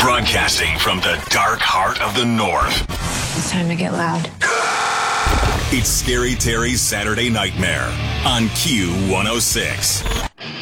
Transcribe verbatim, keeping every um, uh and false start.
Broadcasting from the dark heart of the North. It's time to get loud. It's Scary Terry's Saturday Nightmare on Q one oh six.